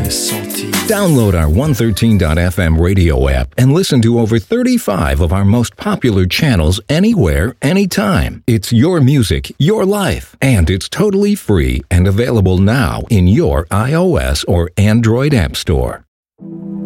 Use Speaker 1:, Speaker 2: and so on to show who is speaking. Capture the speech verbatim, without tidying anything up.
Speaker 1: salty.
Speaker 2: Download our one thirteen dot f m radio app and listen to over thirty-five of our most popular channels anywhere, anytime. It's your music, your life, and it's totally free and available now in your iOS or Android app store.